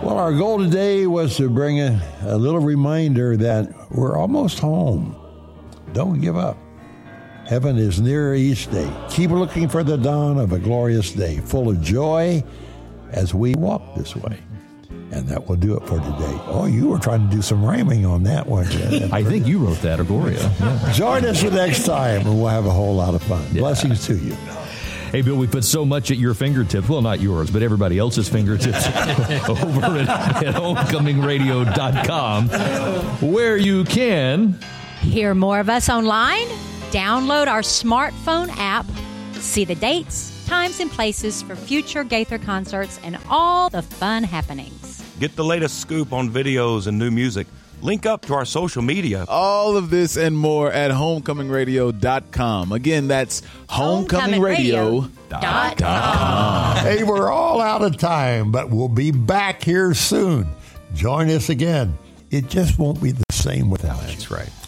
Well, our goal today was to bring a little reminder that we're almost home. Don't give up. Heaven is near each day. Keep looking for the dawn of a glorious day, full of joy as we walk this way. And that will do it for today. Oh, you were trying to do some rhyming on that one. I think you wrote that, Agoria. Yeah. Join us the next time, and we'll have a whole lot of fun. Yeah. Blessings to you. Hey, Bill, we put so much at your fingertips. Well, not yours, but everybody else's fingertips over at homecomingradio.com, where you can hear more of us online, download our smartphone app, see the dates, times, and places for future Gaither concerts, and all the fun happenings. Get the latest scoop on videos and new music. Link up to our social media. All of this and more at homecomingradio.com. Again, that's homecomingradio.com. Hey, we're all out of time, but we'll be back here soon. Join us again. It just won't be the same without you. That's right.